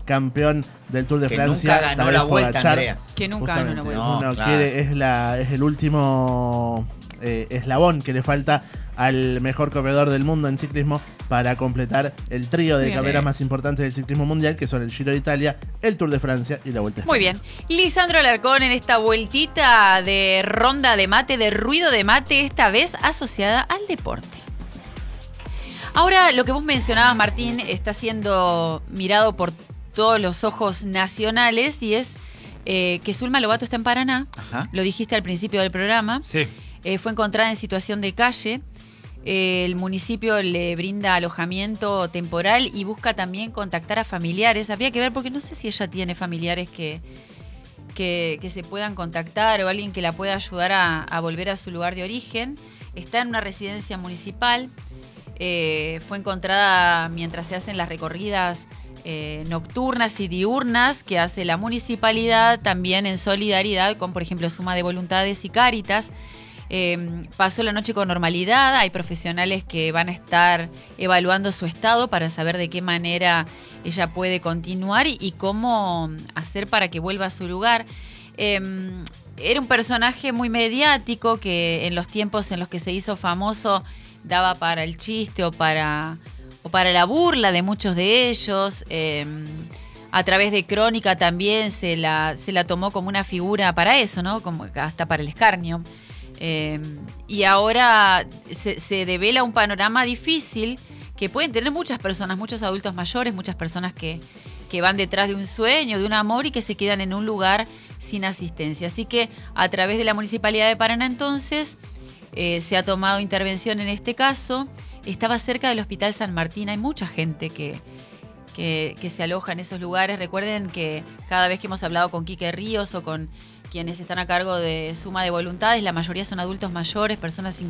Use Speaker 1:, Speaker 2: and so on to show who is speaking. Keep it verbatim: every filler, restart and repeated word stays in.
Speaker 1: campeón del Tour de
Speaker 2: que
Speaker 1: Francia.
Speaker 2: Nunca ganó la Vuelta,
Speaker 1: Pogačar,
Speaker 2: Andrea.
Speaker 3: Que nunca ganó la Vuelta.
Speaker 1: No,
Speaker 2: No, claro.
Speaker 1: quiere, es, la, es el último eh, eslabón que le falta al mejor corredor del mundo en ciclismo para completar el trío de
Speaker 3: Bien,
Speaker 1: carreras
Speaker 3: eh.
Speaker 1: más importantes del ciclismo mundial, que son el Giro de Italia, el Tour de Francia y la Vuelta a
Speaker 3: Muy
Speaker 1: España.
Speaker 3: bien. Lisandro Alarcón en esta vueltita de ronda de mate, de ruido de mate, esta vez asociada al deporte. Ahora, lo que vos mencionabas, Martín, está siendo mirado por todos los ojos nacionales y es eh, que Zulma Lobato está en Paraná.
Speaker 2: Ajá.
Speaker 3: Lo dijiste al principio del programa.
Speaker 4: Sí.
Speaker 3: Eh, fue encontrada en situación de calle. Eh, el municipio le brinda alojamiento temporal y busca también contactar a familiares. Habría que ver, porque no sé si ella tiene familiares que, que, que se puedan contactar o alguien que la pueda ayudar a, a volver a su lugar de origen. Está en una residencia municipal. Eh, fue encontrada mientras se hacen las recorridas eh, nocturnas y diurnas que hace la municipalidad, también en solidaridad con, por ejemplo, Suma de Voluntades y Cáritas. Eh, pasó la noche con normalidad, hay profesionales que van a estar evaluando su estado para saber de qué manera ella puede continuar y, y cómo hacer para que vuelva a su lugar. Eh, era un personaje muy mediático que en los tiempos en los que se hizo famoso daba para el chiste o para, o para la burla de muchos de ellos. Eh, a través de Crónica también se la, se la tomó como una figura para eso, ¿no? Como hasta para el escarnio. Eh, y ahora se, se devela un panorama difícil que pueden tener muchas personas, muchos adultos mayores, muchas personas que, que van detrás de un sueño, de un amor y que se quedan en un lugar sin asistencia. Así que a través de la Municipalidad de Paraná entonces eh, se ha tomado intervención en este caso. Estaba cerca del Hospital San Martín, hay mucha gente que, que, que se aloja en esos lugares. Recuerden que cada vez que hemos hablado con Quique Ríos o con quienes están a cargo de Suma de Voluntades, la mayoría son adultos mayores, personas